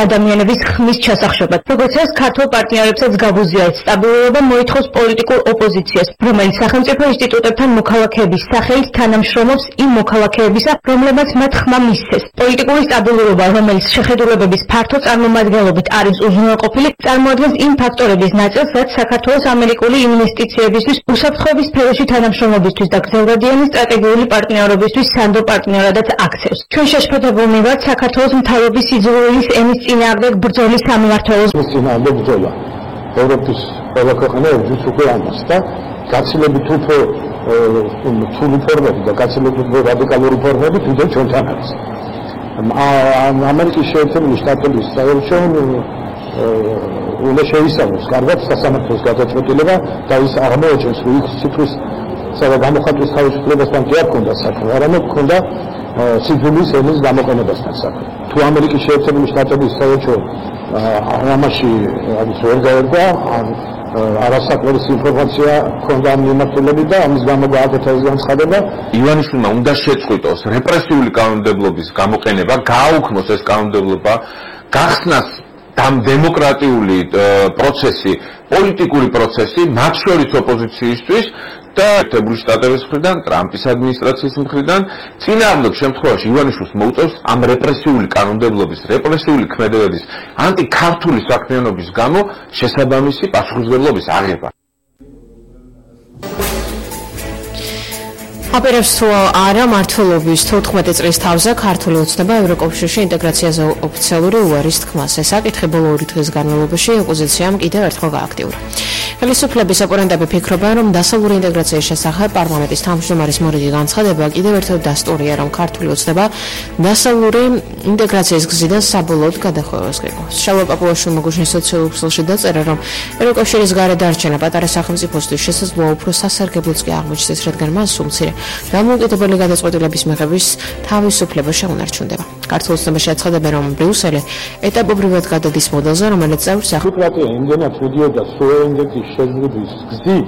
ადამიანების ხმის ჩასახშობად. Როგორც ეს ქართულ პარტნიორებსაც გაბუზიარეთ სტაბილურობა მოითხოვს პოლიტიკურ ოპოზიციას, რომელიც სახელმწიფო ინსტიტუტებთან მოქალაქეების სახელით თანამშრომლობს იმ მოქალაქეებისა, რომლებმაც მათ ხმა მისცეს. პოლიტიკური სტაბილურობა, რომელიც შეხედულებების ფართო წარმომადგენლობით არის უზრუნველყოფილი, წარმოადგენს იმ ფაქტორების ნაწილს, რაც საქართველოს ამერიკული ინვესტიციებისთვის, უსაფრთხოების სფეროში თანამშრომლობისთვის და გრძელვადიანი სტრატეგიული პარტნიორობისთვის სანდო პარტნიორადაც აქცევს. ჩვენ შეშფოთებულნი ვართ საქართველოს მთავრობის სიძულვილის ენის წინააღმდეგ ბრძოლის სამმართველოს. წინააღმდეგ ბრძოლა ევროპის ყველა ქვეყანა ერთჯერ უკვე ამას და გაცილებით უფრო რთული ფორმები და გაცილებით უფრო რადიკალური ფორმები თვითონ ჩვენთან არის. ამერიკის შეერთებული შტატების საელჩომ უნდა შეისწავლოს კარგად სასამართლოს გადაწყვეტილება და ის აღმოაჩენს, რომ იქ სიტყვის გამოხატვის თავისუფლებასთან კი არ ჰქონდა საქმე, არამედ ჰქონდა სიძულვილის ენის გამოყენებასთან საქმე. თუ ამერიკის შეერთებული შტატების საელჩო ამაში ვერ გაერგვა, არასაკმარის ინფორმაცია ჰქონდა ამ მიმართულებით და ამის გამო გააკეთა ეს განცხადება. ივანიშვილმა უნდა შეწყვიტოს რეპრესიული კანონმდებლობის გამოყენება, გააუქმოს ეს კანონმდებლობა, გახსნას დემოკრატიული პროცესი, პოლიტიკური პროცესი, მათ შორის ოპოზიციისთვის და შეერთებული შტატების მხრიდან, ტრამპის ადმინისტრაციის მხრიდან, წინააღმდეგ შემთხვევაში ივანიშვილს მოუწევს ამ რეპრესიული კანონმდებლობის, რეპრესიული ქმედებების, ანტიქართული საქმიანობის გამო შესაბამისი პასუხისმგებლობის აღება. აპირებს თუ არა მართლობის 14 წლის თავზე ქართული ოცნება ევროკავშირში ინტეგრაციაზე ოფიციალური უარის თქმას. ეს საკითხი ბოლო 2 დღის განმავლობაში ოპოზიციამ კიდევ ერთხელ გააქტიურა. ხელისუფლების ოპონენტები ფიქრობენ, რომ დასავლური ინტეგრაციის შესახებ პარლამენტის თავმჯდომარის მორიგი განცხადება კიდევ ერთხელ დასტურია, რომ ქართული ოცნება დასავლური ინტეგრაციის გზიდან საბოლოოდ გადახვევას გეგმავს. შალვა პაპუაშვილმა გუშინ სოციალურ ქსელში დაწერა, რომ ევროკავშირის გარეთ დარჩენა პატარა სახელმწიფოსთვის შესაძლოა უფრო სასარგებლოც კი აღმოჩნდეს, რადგან მას სულ მცირე დამოუკიდებელი გადაწყვეტილების მიღების თავისუფლება შეუნარჩუნდება. ქართულ ოცნებაში აცხადებენ, რომ ბრიუსელი ეტაპობრივად გადადის მოდელზე, რომელიც წევრ დემოკრატია იმდენად მიდიოდა სუვერენიტეტის შეზღუდვის გზით,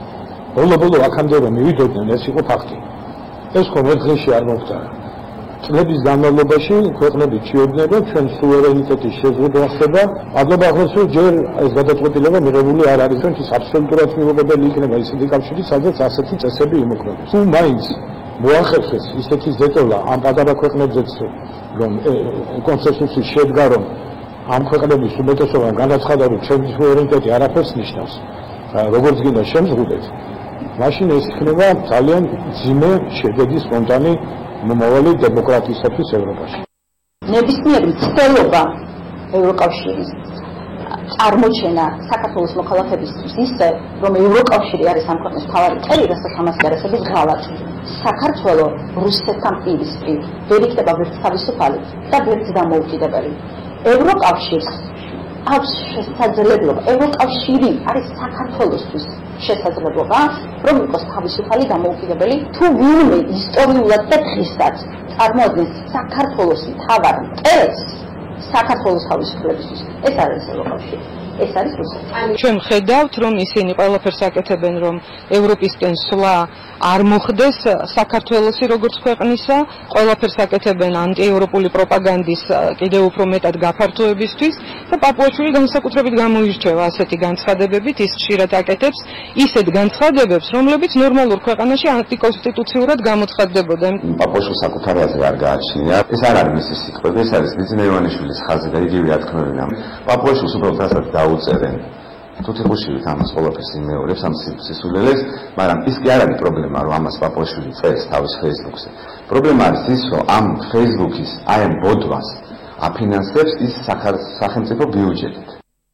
ბოლო აქამდე რომ მივიდოდნენ, ეს იყო ფაქტი. ეს ხომ ერთ დღეში არ მომხდარა. წლების განმავლობაში ქვეყნები ჩიოდნენ, რომ ჩვენ სუვერენიტეტის შეზღუდვა ხდება, ადლობა ახლა ჯერ ეს გადაწყვეტილება მიღებული არ არის, რომ ის აბსოლუტურად მიუღებელი იქნება ისეთი კავშირი, სადაც ასეთი წესები იმოქმედებს. თუ მაინც მოახერხეს ისეთი ზეწოლა ამ პატარა ქვეყნებზეც, რომ კონსენსუსი შედგა, რომ ამ ქვეყნების უმეტესობა განაცხადა, რომ ჩვენი სუვერენიტეტი არაფერს ნიშნავს, როგორც გინდა შემზღუდეთ, მაშინ ეს იქნება ძალიან მძიმე შედეგი სპონტანი მომავალი დემოკრატიისათვის ევროპაში. ნებისმიერი მცდელობა ევროკავშირის წარმოჩენა საქართველოს მოქალაქეებისთვის ისე, რომ ევროკავშირი არის ამ ქვეყნის მთავარი წევრი, რასაც ამას ინტერესების ღალატი. საქართველოს რუსეთთან პირისპირ ვერ იქნება ვერც თავისუფალი და ვერც დამოუკიდებელი. ევროკავშირს აქვს შესაძლებლობა, ევროკავშირი არის საქართველოსთვის შესაძლებლობა, რომ იყოს თავისუფალი დამოუკიდებელი, თუ ვინმე ისტორიულად და დღესაც წარმოადგენს საქართველოს მთავარ მტერს საქართველოს თავისუფლებისთვის. ეს არის ევროკავშირი. ეს არის რუსეთი. ჩვენ ხედავთ, რომ ისინი ყველაფერს აკეთებენ, რომ ევროპისკენ სვლა არ მოხდეს საქართველოსი როგორც ქვეყნისა, ყველაფერს აკეთებენ ანტიევროპული პროპაგანდის კიდევ უფრო მეტად გაფართოებისთვის და პაპუაშვილი განსაკუთრებით გამოირჩევა ასეთი განცხადებებით, ის ხშირად აკეთებს ისეთ განცხადებებს, რომლებიც ნორმალურ ქვეყანაში ანტიკონსტიტუციურად გამოცხადდებოდა. პაპუაშვილს საკუთარი აზრი არ გააჩნია. ეს არ არის მისი სიტყვები, ეს არის ბიძინა ივანიშვილის ხაზი და იგივე ათქმევინა. პაპუაშვილს უბრალოდ რასაც დაუწერენ. თუთიყუშივით ამას ყველაფერს იმეორებს ამ სისულელეს, მაგრამ ის კი არ არის პრობლემა, რომ ამას პაპუაშვილი წერს თავის Facebook-ზე. პრობლემა არის ის, რომ ამ Facebook-ის აი ამ ბოდვას აფინანსებს ის სახელმწიფო ბიუჯეტით.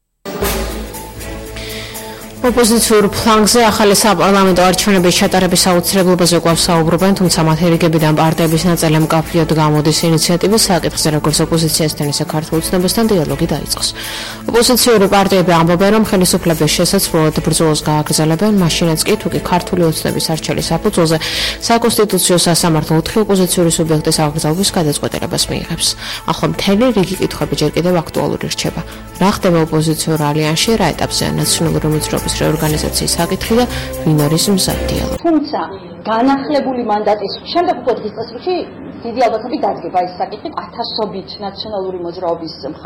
ოპოზიციურ ფლანგზე ახალი საპარლამენტო არჩევნების ჩატარების აუცილებლობაზე კვლავ საუბრობენ, თუმცა მათი რიგებიდან პარტიების ნაწილი მკაფიოდ გამოდის ინიციატივის საკითხზე, როგორც ოპოზიციასთან, ისე ქართულ ოცნებასთან დიალოგი დაიწყოს. ოპოზიციური პარტიები ამბობენ, რომ ხელისუფლების შესაძლებლად ბრძოლას გააგრძელებენ, მაშინაც კი თუ კი ქართული ოცნების არჩევის საფუძველზე საკონსტიტუციო სასამართლო 4 ოპოზიციური სუბიექტის აღგზავის გადაწყვეტილებას მიიღებს. ახლა მთელი რიგი კითხვები ჯერ კიდევ აქტუალური რჩება. რა ხდება ოპოზიციურ ალიანსში, რა ეტაპზეა ნაციონალური მოძრაობის რეორგანიზაციის საკითხი და ვინ არის მზად დიალოგს. თუმცა განახლებული მანდატის შემდეგ უკვე დღის წესრიგში დიდი ალბათობით დადგება ეს საკითხი 1000-ობით ნაციონალური მოძრაობის